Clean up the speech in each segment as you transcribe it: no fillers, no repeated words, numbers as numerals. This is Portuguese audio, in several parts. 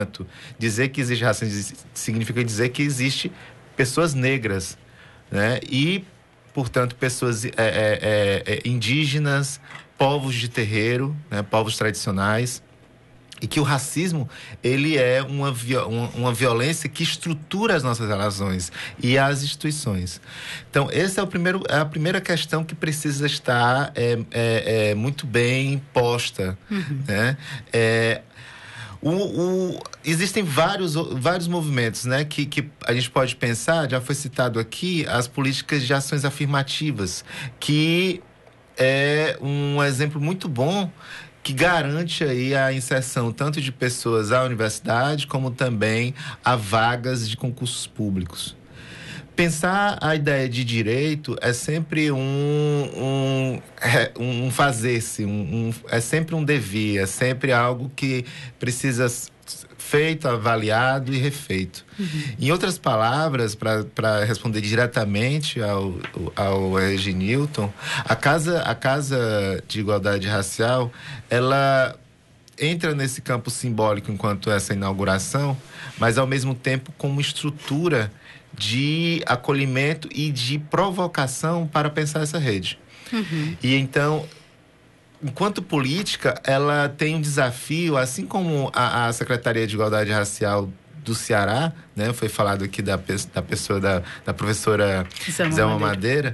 Dizer que existe racismo significa dizer que existe pessoas negras, né? E, portanto, pessoas indígenas, povos de terreiro, né? Povos tradicionais. E que o racismo, ele é uma violência que estrutura as nossas relações e as instituições. Então, esse é a primeira questão que precisa estar muito bem posta, né? Existem vários movimentos, né, que a gente pode pensar, já foi citado aqui, as políticas de ações afirmativas, que é um exemplo muito bom que garante aí a inserção tanto de pessoas à universidade, como também a vagas de concursos públicos. Pensar a ideia de direito é sempre um fazer-se, é sempre um devir, é sempre algo que precisa ser feito, avaliado e refeito. Em outras palavras, para responder diretamente ao Reginilton, a Casa de Igualdade Racial, ela entra nesse campo simbólico enquanto essa inauguração, mas ao mesmo tempo como estrutura de acolhimento e de provocação para pensar essa rede. E então, enquanto política, ela tem um desafio, assim como a Secretaria de Igualdade Racial do Ceará, né? Foi falado aqui da pessoa da professora Zelma Madeira.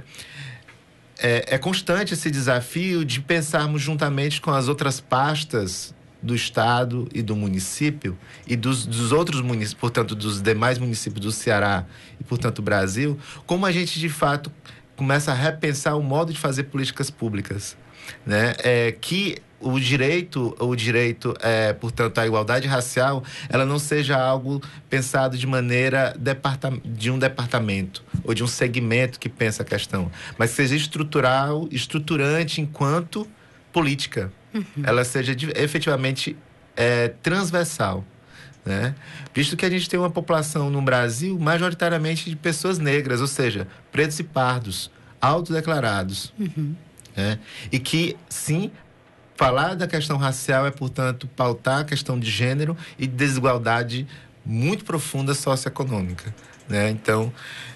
É constante esse desafio de pensarmos juntamente com as outras pastas do Estado e do município e dos outros municípios, portanto, dos demais municípios do Ceará e, portanto, do Brasil, como a gente, de fato, começa a repensar o modo de fazer políticas públicas, né? Que o direito, portanto, a igualdade racial, ela não seja algo pensado de maneira de um departamento ou de um segmento que pensa a questão, mas seja estruturante enquanto política. Ela seja efetivamente transversal, né? Visto que a gente tem uma população no Brasil majoritariamente de pessoas negras, ou seja, pretos e pardos, autodeclarados, né? E que, sim, falar da questão racial é, portanto, pautar a questão de gênero e de desigualdade muito profunda socioeconômica, né? Então,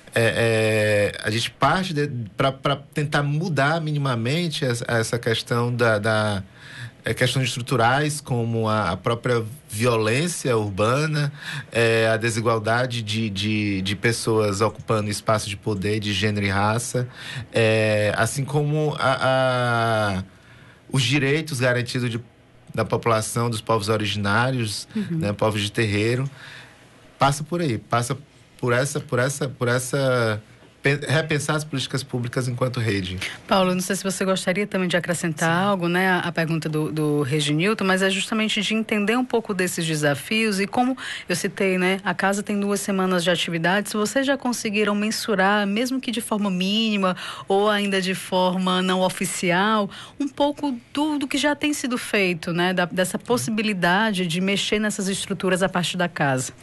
a gente parte para tentar mudar minimamente essa questão questões estruturais, como a própria violência urbana, a desigualdade de pessoas ocupando espaço de poder, de gênero e raça, assim como os direitos garantidos da população, dos povos originários, né, povos de terreiro, passa por aí, passa por essa repensar as políticas públicas enquanto rede. Paulo, não sei se você gostaria também de acrescentar algo, né, a pergunta do Reginilton, mas é justamente de entender um pouco desses desafios e como eu citei, né, a casa tem 2 semanas de atividades, vocês já conseguiram mensurar, mesmo que de forma mínima ou ainda de forma não oficial, um pouco do que já tem sido feito, né, dessa possibilidade de mexer nessas estruturas a partir da casa?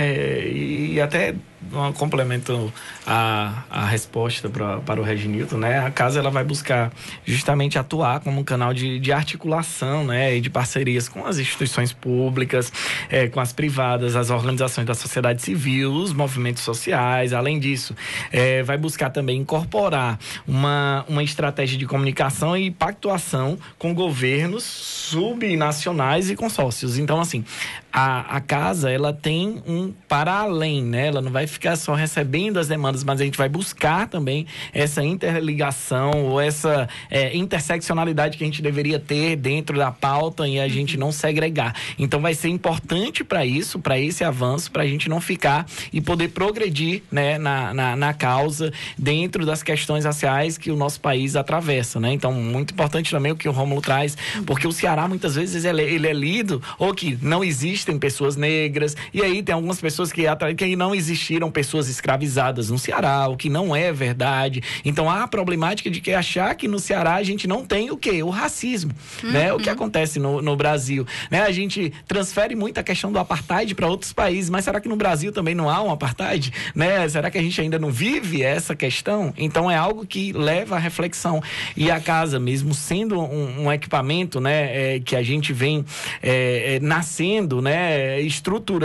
E até um complemento a resposta para o Reginilton, né? A casa ela vai buscar justamente atuar como um canal de articulação, né? E de parcerias com as instituições públicas, com as privadas, as organizações da sociedade civil, os movimentos sociais. Além disso, vai buscar também incorporar uma estratégia de comunicação e pactuação com governos subnacionais e consórcios. Então, assim, a casa, ela tem um para além, né? Ela não vai ficar só recebendo as demandas, mas a gente vai buscar também essa interligação ou essa interseccionalidade que a gente deveria ter dentro da pauta e a gente não segregar. Então vai ser importante para isso, para esse avanço, para a gente não ficar e poder progredir, né, na causa dentro das questões raciais que o nosso país atravessa, né? Então, muito importante também o que o Rômulo traz, porque o Ceará muitas vezes ele é lido ou que não existem pessoas negras, e aí tem algumas pessoas que não existiram pessoas escravizadas no Ceará, o que não é verdade. Então há a problemática de que achar que no Ceará a gente não tem o quê? O racismo, né? O que acontece no Brasil, né? A gente transfere muito a questão do apartheid para outros países, mas será que no Brasil também não há um apartheid, né? Será que a gente ainda não vive essa questão? Então é algo que leva à reflexão. E a casa, mesmo sendo um equipamento, né, que a gente vem nascendo, né, estruturando